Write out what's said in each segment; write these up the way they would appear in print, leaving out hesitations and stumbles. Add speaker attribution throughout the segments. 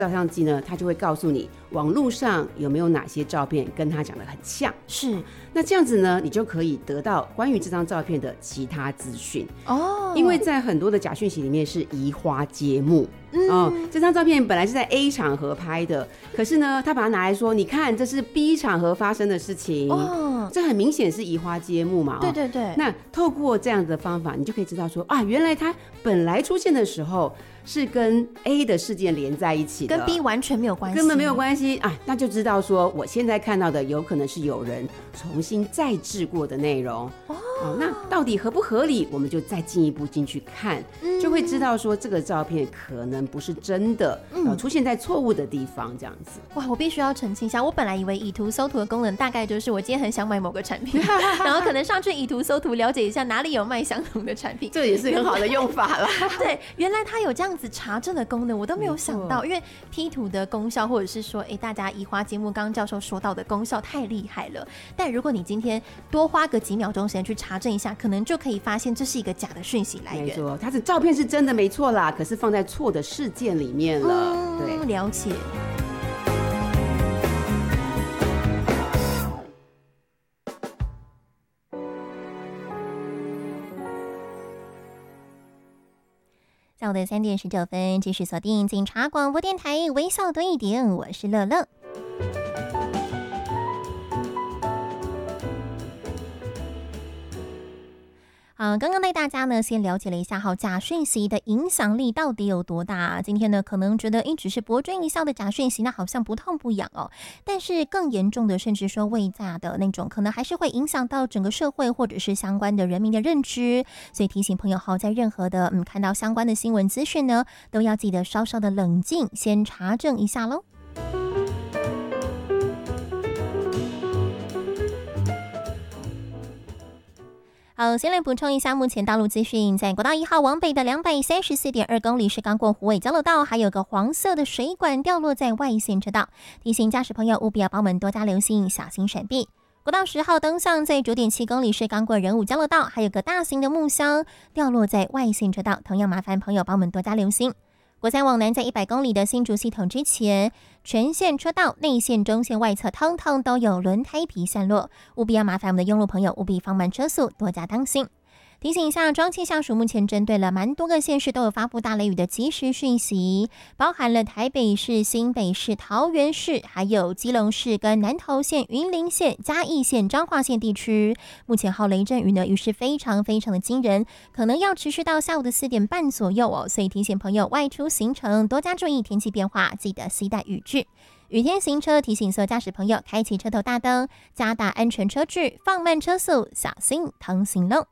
Speaker 1: 照相机呢，它就会告诉你网络上有没有哪些照片跟它长得很像。
Speaker 2: 是，
Speaker 1: 那这样子呢，你就可以得到关于这张照片的其他资讯
Speaker 2: 哦。
Speaker 1: 因为在很多的假讯息里面是移花接木。这张照片本来是在 A 场合拍的，可是呢，他把它拿来说，你看这是 B 场合发生的事情，这很明显是移花接木嘛。
Speaker 2: 对对对。
Speaker 1: 那透过这样的方法，你就可以知道说啊，原来它本来出现的时候是跟 A 的事件连在一起的，
Speaker 2: 跟 B 完全没有关系，
Speaker 1: 根本没有关系啊，那就知道说我现在看到的有可能是有人重新再制过的内容。那到底合不合理，我们就再进一步进去看，就会知道说这个照片可能不是真的，出现在错误的地方这样子。
Speaker 2: 哇，我必须要澄清一下，我本来以为以图搜图的功能大概就是我今天很想买某个产品然后可能上去以图搜图了解一下哪里有卖相同的产品，
Speaker 1: 这也是很好的用法啦
Speaker 2: 对，原来它有这样子查证的功能，我都没有想到。因为 P 图的功效，或者是说大家移花接木刚刚教授说到的功效太厉害了，但如果你今天多花个几秒钟时间去查证一下，可能就可以发现这是一个假的讯息来源。
Speaker 1: 没错，它的照片是真的没错啦，可是放在错的事件里面了。对，
Speaker 2: 了解。下午的3点19分，继续锁定警察广播电台，微笑多一点，我是乐乐。刚刚带大家呢先了解了一下假讯息的影响力到底有多大。今天呢可能觉得只是博君一笑的假讯息，那好像不痛不痒哦。但是更严重的，甚至说伪假的那种，可能还是会影响到整个社会或者是相关的人民的认知。所以提醒朋友在任何的看到相关的新闻资讯呢，都要记得稍稍的冷静，先查证一下咯。好，先来补充一下目前道路资讯。在国道1号往北的234.2公里是刚过虎尾交流道，还有个黄色的水管掉落在外线车道，提醒驾驶朋友务必要帮我们多加留心，小心闪避。国道10号灯向在9.7公里是刚过仁武交流道，还有个大型的木箱掉落在外线车道，同样麻烦朋友帮我们多加留心。国3往南在100公里的新竹系统之前，全线车道内线、中线、外侧通通都有轮胎皮散落，务必要麻烦我们的用路朋友务必放慢车速，多加当心。提醒一下，中央气象署目前针对了蛮多个县市都有发布大雷雨的即时讯息，包含了台北市、新北市、桃园市，还有基隆市跟南投县、云林县、嘉义县、彰化县地区。目前豪雷阵雨呢，雨势非常非常的惊人，可能要持续到下午的4点半左右哦。所以提醒朋友外出行程多加注意天气变化，记得携带雨具。雨天行车，提醒所有驾驶朋友开启车头大灯，加大安全车距，放慢车速，小心通行喽。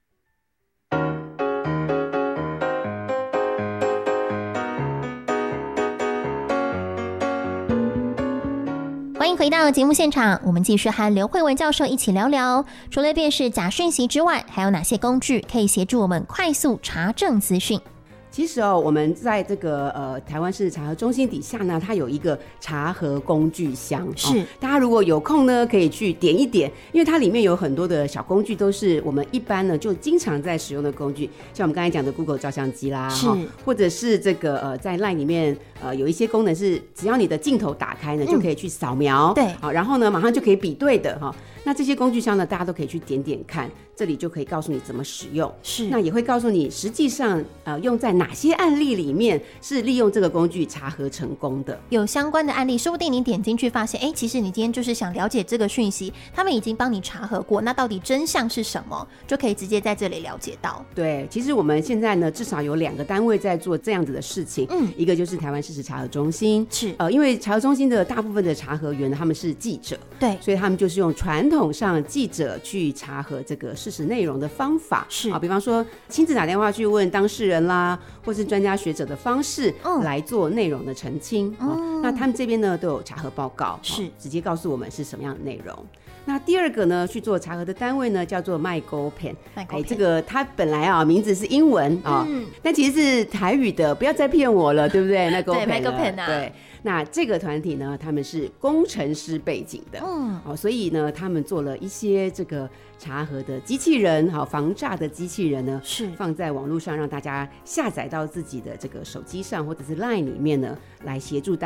Speaker 2: 欢迎回到节目现场，我们继续和刘慧文教授一起聊聊，除了辨识假讯息之外，还有哪些工具可以协助我们快速查证资讯？
Speaker 1: 其实我们在这个台湾市查核中心底下呢，它有一个查核工具箱，
Speaker 2: 是
Speaker 1: 大家如果有空呢，可以去点一点，因为它里面有很多的小工具，都是我们一般呢就经常在使用的工具，像我们刚才讲的 Google 照相机啦，或者是这个在 LINE 里面有一些功能是只要你的镜头打开呢，就可以去扫描，
Speaker 2: 对，
Speaker 1: 好，然后呢马上就可以比对的哈。那这些工具箱呢，大家都可以去点点看，这里就可以告诉你怎么使用，
Speaker 2: 是，
Speaker 1: 那也会告诉你实际上用在哪些案例里面是利用这个工具查核成功的，
Speaker 2: 有相关的案例，说不定你点进去发现，其实你今天就是想了解这个讯息，他们已经帮你查核过，那到底真相是什么，就可以直接在这里了解到。
Speaker 1: 对，其实我们现在呢，至少有2个单位在做这样子的事情，一个就是台湾事实查核中心，
Speaker 2: 是，
Speaker 1: 因为查核中心的大部分的查核员呢，他们是记者，
Speaker 2: 对，
Speaker 1: 所以他们就是用传统上记者去查核这个事实内容的方法，
Speaker 2: 是
Speaker 1: 比方说亲自打电话去问当事人啦，或是专家学者的方式来做内容的澄清，那他们这边呢都有查核报告，
Speaker 2: 是
Speaker 1: 直接告诉我们是什么样的内容。那第2个呢，去做查核的单位呢，叫做麦勾片。这个它本来名字是英文但其实是台语的，不要再骗我了，对不对？麦勾片，
Speaker 2: 对，麦勾片啊。
Speaker 1: 对， 那这个团体呢，他们是工程师背景的，所以呢，他们做了一些这个查核的机器人，防诈的机器人呢，
Speaker 2: 是
Speaker 1: 放在网络上，让大家下载到自己的这个手机上或者是 LINE 里面呢，来协助大